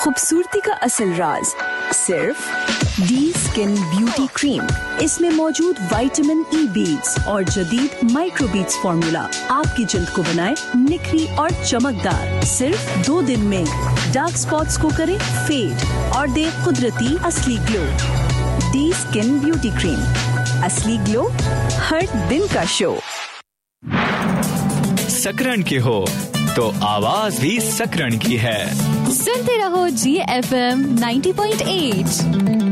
खूबसूरती का असल राज सिर्फ डी स्किन ब्यूटी क्रीम। इसमें मौजूद विटामिन ई बीड्स और जदीद माइक्रो बीड्स फॉर्मूला आपकी जल्द को बनाए निखरी और चमकदार। सिर्फ 2 दिन में डार्क स्पॉट्स को करे फेड और दे कुदरती असली glow. D skin beauty cream, असली ग्लो हर दिन का शो। सकरण के हो तो आवाज भी सकरण की है। सुनते रहो GFM 90.8।